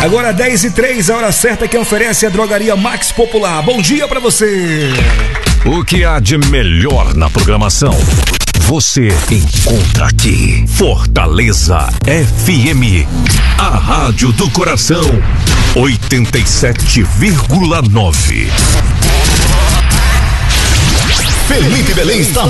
Agora 10h03, a hora certa que oferece a Drogaria Max Popular. Bom dia pra você. O que há de melhor na programação você encontra aqui. Fortaleza FM, a rádio do coração, 87,9. Felipe Belém está